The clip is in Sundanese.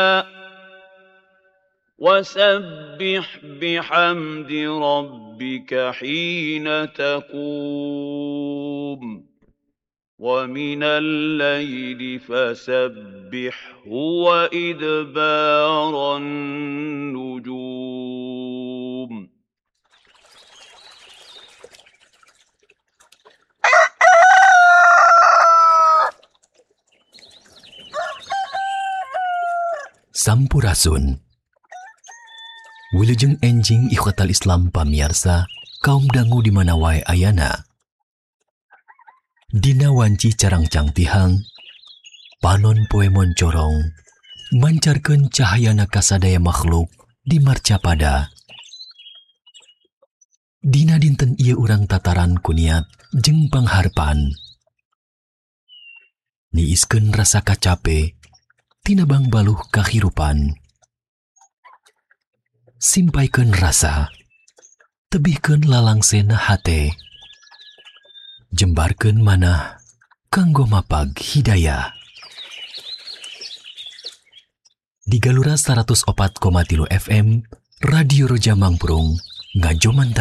وسبح بحمد ربك حين تقوم ومن الليل فسبحه وإدبار النجوم. Sampurasun. Wilujeng enjing ikhwatal Islam pamiarsa, kaum dangu di mana wae ayana. Dina wanci carang cangtihang, panon poe moncorong, mancarkeun cahayana kasadaya makhluk di marcapada. Dina dinten ieu urang tataran kuniat jeung pangharpan. Niiskeun rasa kacape, tinabang baluh kahirupan. Simpaikeun rasa, tebihkeun lalangsena hate. Jembarkeun manah kanggo mapag hidayah. Di Galura 104,3 FM, Radio Roja Mangprung, ngajoman